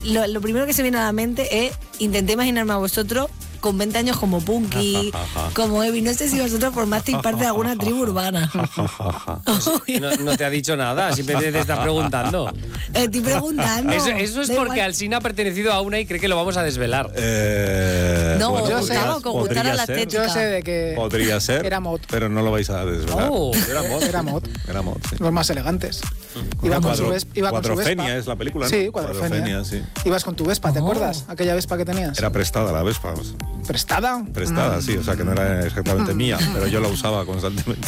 Lo primero que se viene a la mente es, intenté imaginarme a vosotros con 20 años como Punky, como Evi. No sé si vosotros formasteis parte de alguna tribu urbana. No te ha dicho nada, simplemente te está preguntando. Estoy preguntando. Eso es porque Alsina ha pertenecido a una y cree que lo vamos a desvelar. No, bueno, yo sé, con gustar a la estética. Yo sé de que podría ser, era mod. pero no lo vais a desvelar. Era mod. Era mod, sí. Los más elegantes. Iba con su Vespa. Cuadrofenia es la película, ¿no? Sí, Cuadrofenia. Sí. Ibas con tu Vespa, ¿te acuerdas? Aquella Vespa que tenías. Era prestada la Vespa. ¿Prestada? Prestada, sí, o sea que no era exactamente mía, pero yo la usaba constantemente.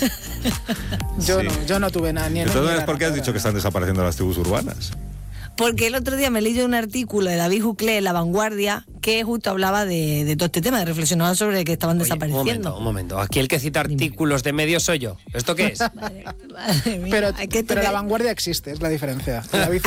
Yo no tuve nada. Entonces, ¿por qué has dicho que están desapareciendo las tribus urbanas? Porque el otro día me leí un artículo de David Huclé en La Vanguardia que justo hablaba de todo este tema, de reflexionar sobre que estaban desapareciendo. Un momento. Aquí el que cita artículos de medios soy yo. ¿Esto qué es? Pero La Vanguardia existe, es la diferencia.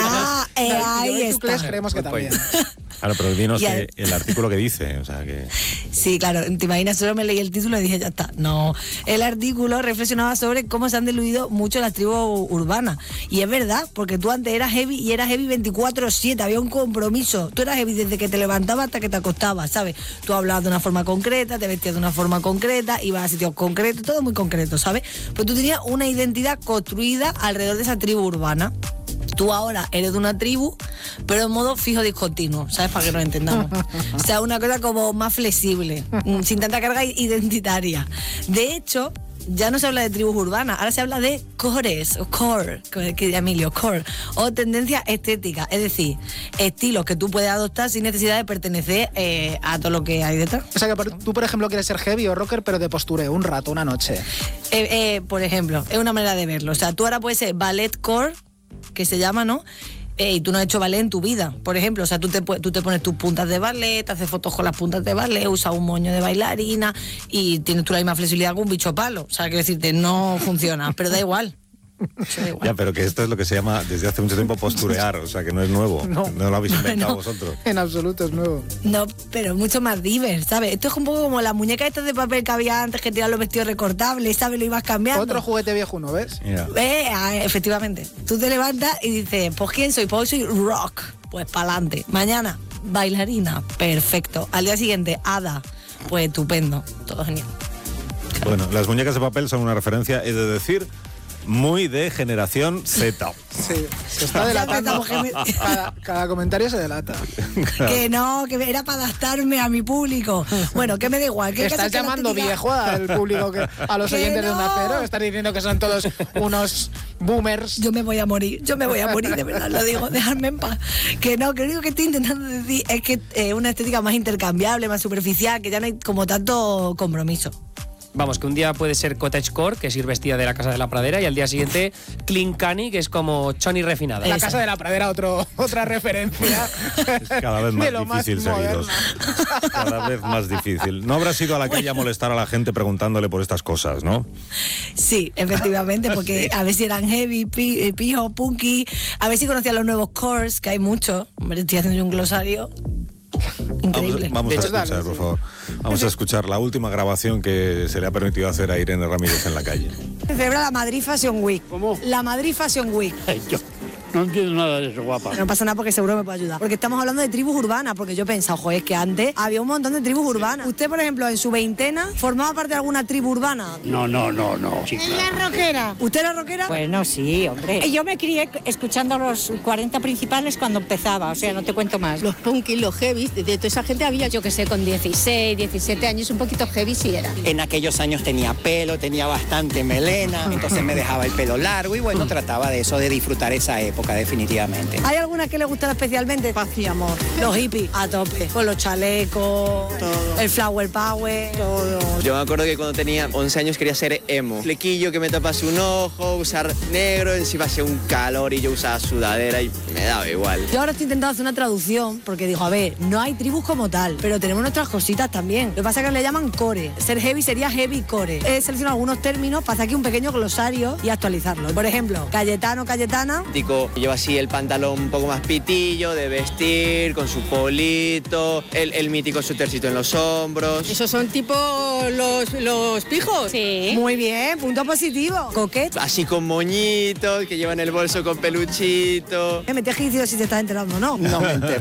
Ahí está. Creemos que también. Claro, pero dinos el artículo que dice, o sea que... Sí, claro, te imaginas, solo me leí el título y dije, ya está. No, el artículo reflexionaba sobre cómo se han diluido mucho las tribus urbanas. Y es verdad, porque tú antes eras heavy y eras heavy 24/7, había un compromiso. Tú eras heavy desde que te levantabas hasta que te acostabas, ¿sabes? Tú hablabas de una forma concreta, te vestías de una forma concreta, ibas a sitios concretos, todo muy concreto, ¿sabes? Pues tú tenías una identidad construida alrededor de esa tribu urbana. Tú ahora eres de una tribu, pero en modo fijo discontinuo, ¿sabes? Para que nos entendamos. O sea, una cosa como más flexible, sin tanta carga identitaria. De hecho, ya no se habla de tribus urbanas, ahora se habla de cores, o core, que de Emilio, core, o tendencias estéticas, es decir, estilos que tú puedes adoptar sin necesidad de pertenecer a todo lo que hay detrás. O sea, que tú, por ejemplo, quieres ser heavy o rocker, pero de postureo, un rato, una noche. Por ejemplo, es una manera de verlo. O sea, tú ahora puedes ser ballet core, que se llama, ¿no? Y tú no has hecho ballet en tu vida, por ejemplo. O sea, tú te pones tus puntas de ballet, te haces fotos con las puntas de ballet, usas un moño de bailarina y tienes tú la misma flexibilidad que un bicho palo. O sea, quiero decirte, no funciona, pero da igual. Ya, pero que esto es lo que se llama desde hace mucho tiempo posturear, o sea que no es nuevo, no lo habéis inventado vosotros. En absoluto es nuevo. No, pero mucho más diverso, ¿sabes? Esto es un poco como las muñecas estas de papel que había antes, que tiraban los vestidos recortables, ¿sabes? Lo ibas cambiando. Otro juguete viejo, ¿no ves? Efectivamente. Tú te levantas y dices, pues ¿quién soy? Pues hoy soy rock, pues pa'lante. Mañana, bailarina, perfecto. Al día siguiente, hada, pues estupendo, todo genial. Bueno, las muñecas de papel son una referencia, he de decir, muy de generación Z. Sí, se está delatando. Cada comentario se delata. Claro. Que no, que era para adaptarme a mi público. Bueno, que me da igual. ¿Qué estás llamando viejo al público, a los oyentes de Onda Cero? ¿Estás diciendo que son todos unos boomers? Yo me voy a morir, de verdad, lo digo, dejadme en paz. Que no, que lo único que estoy intentando decir es que es una estética más intercambiable, más superficial, que ya no hay como tanto compromiso. Vamos, que un día puede ser cottagecore, que es ir vestida de la Casa de la Pradera, y al día siguiente clean canny, que es como choni refinada. La Casa de la Pradera, otra referencia. Es cada vez más difícil seguiros. Cada vez más difícil. No habrás ido a la calle a molestar a la gente preguntándole por estas cosas, ¿no? Sí, efectivamente, porque a ver si eran heavy, pijo, punky, a ver si conocían los nuevos cores, que hay muchos. Hombre, estoy haciendo un glosario increíble. Vamos a escuchar, por favor. Vamos a escuchar la última grabación que se le ha permitido hacer a Irene Ramírez en la calle. Se celebra la Madrid Fashion Week. ¿Cómo? La Madrid Fashion Week. Yo no entiendo nada de eso, guapa. No pasa nada porque seguro me puede ayudar. Porque estamos hablando de tribus urbanas, porque yo he pensado, joder, es que antes había un montón de tribus urbanas. Usted, por ejemplo, en su veintena, ¿formaba parte de alguna tribu urbana? No. Sí, ¿Es la rockera? ¿Usted era rockera? Bueno, sí, hombre. Yo me crié escuchando los 40 principales cuando empezaba, o sea, no te cuento más. Los punkis, los heavies, de toda esa gente había, yo que sé, con 16, 17 años, un poquito heavy sí era. En aquellos años tenía pelo, tenía bastante melena, entonces me dejaba el pelo largo y bueno, trataba de eso, de disfrutar esa época definitivamente. ¿Hay alguna que le gustara especialmente? Paz y amor. Los hippies, a tope. Con los chalecos, todo. El flower power. Todo. Yo me acuerdo que cuando tenía 11 años quería ser emo. Flequillo que me tapase un ojo, usar negro, encima hacía un calor y yo usaba sudadera y me daba igual. Yo ahora estoy intentando hacer una traducción porque digo, a ver, no hay tribus como tal, pero tenemos nuestras cositas también. Lo que pasa es que le llaman core. Ser heavy sería heavy core. He seleccionado algunos términos para hacer aquí un pequeño glosario y actualizarlo. Por ejemplo, Cayetano, Cayetana. Tico lleva así el pantalón un poco más pitillo, de vestir, con su polito, el mítico suétercito en los hombros. ¿Esos son tipo los pijos? Sí. Muy bien, punto positivo. Coquet. Así con moñitos, que llevan el bolso con peluchito. Me metí a si te estás enterando, ¿no? No me entero.